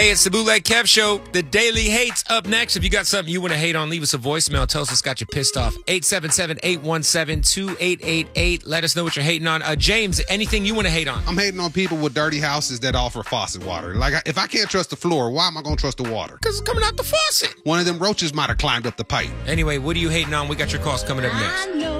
Hey, it's the Bootleg Kev Show. The Daily Hate's up next. If you got something you want to hate on, leave us a voicemail. Tell us what's got you pissed off. 877-817-2888. Let us know what you're hating on. James, anything you want to hate on? I'm hating on people with dirty houses that offer faucet water. Like, if I can't trust the floor, why am I going to trust the water? Because it's coming out the faucet. One of them roaches might have climbed up the pipe. Anyway, what are you hating on? We got your calls coming up next.